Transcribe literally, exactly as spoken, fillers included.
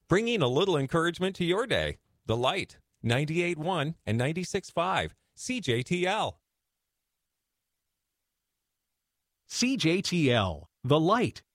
bringing a little encouragement to your day. The Light, ninety-eight point one and ninety-six point five, C J T L. C J T L, The Light,